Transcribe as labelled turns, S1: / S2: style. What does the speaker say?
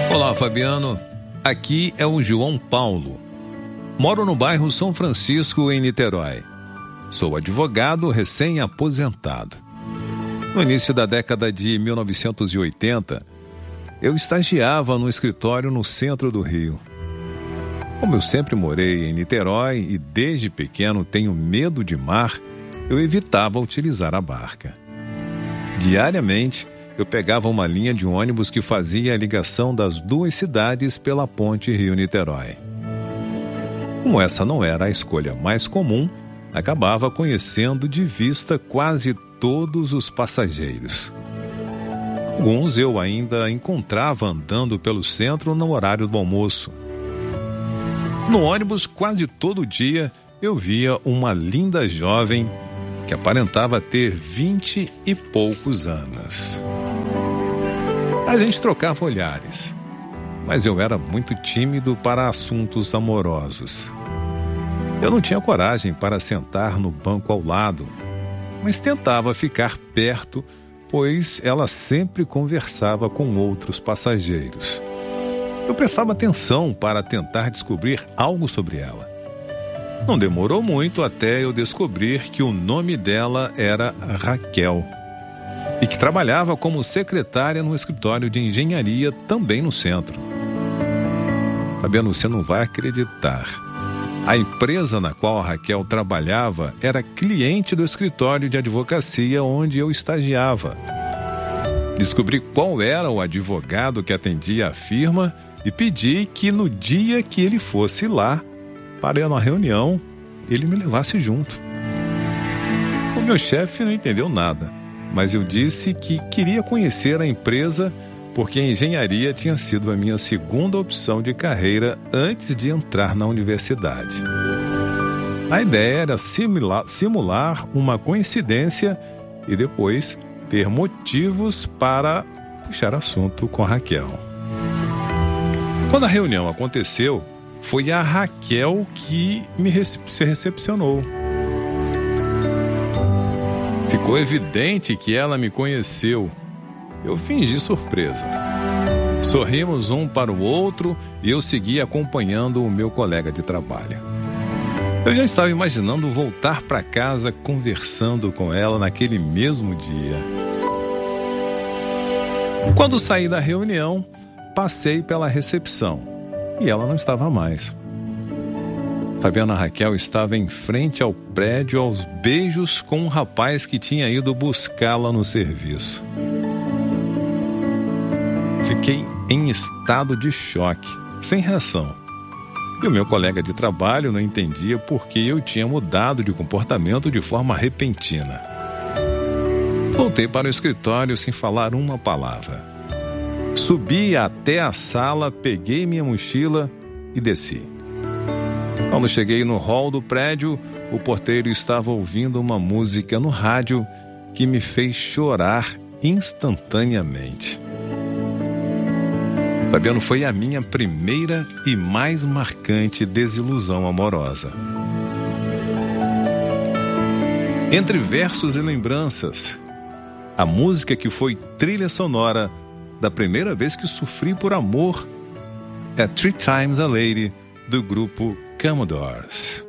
S1: Olá, Fabiano. Aqui é o João Paulo. Moro no bairro São Francisco, em Niterói. Sou advogado recém-aposentado. No início da década de 1980, eu estagiava no escritório no centro do Rio. Como eu sempre morei em Niterói e desde pequeno tenho medo de mar, eu evitava utilizar a barca. Diariamente, eu pegava uma linha de ônibus que fazia a ligação das duas cidades pela ponte Rio-Niterói. Como essa não era a escolha mais comum, acabava conhecendo de vista quase todos os passageiros. Alguns eu ainda encontrava andando pelo centro no horário do almoço. No ônibus, quase todo dia, eu via uma linda jovem que aparentava ter 20 e poucos anos. A gente trocava olhares, mas eu era muito tímido para assuntos amorosos. Eu não tinha coragem para sentar no banco ao lado, mas tentava ficar perto, pois ela sempre conversava com outros passageiros. Eu prestava atenção para tentar descobrir algo sobre ela. Não demorou muito até eu descobrir que o nome dela era Raquel e que trabalhava como secretária no escritório de engenharia também no centro. Fabiano, você não vai acreditar. A empresa na qual a Raquel trabalhava era cliente do escritório de advocacia onde eu estagiava. Descobri qual era o advogado que atendia a firma e pedi que no dia que ele fosse lá, para ir na reunião, ele me levasse junto. O meu chefe não entendeu nada, mas eu disse que queria conhecer a empresa porque a engenharia tinha sido a minha segunda opção de carreira antes de entrar na universidade. A ideia era simular uma coincidência e depois ter motivos para puxar assunto com a Raquel. Quando a reunião aconteceu, foi a Raquel que se recepcionou. Ficou evidente que ela me conheceu. Eu fingi surpresa. Sorrimos um para o outro e eu segui acompanhando o meu colega de trabalho. Eu já estava imaginando voltar para casa conversando com ela naquele mesmo dia. Quando saí da reunião, passei pela recepção e ela não estava mais. Fabiana, Raquel estava em frente ao prédio aos beijos com um rapaz que tinha ido buscá-la no serviço. Fiquei em estado de choque, sem reação. E o meu colega de trabalho não entendia por que eu tinha mudado de comportamento de forma repentina. Voltei para o escritório sem falar uma palavra. Subi até a sala, peguei minha mochila e desci. Quando cheguei no hall do prédio, o porteiro estava ouvindo uma música no rádio que me fez chorar instantaneamente. Fabiano, foi a minha primeira e mais marcante desilusão amorosa. Entre versos e lembranças, a música que foi trilha sonora da primeira vez que sofri por amor é Three Times a Lady, do grupo Commodores.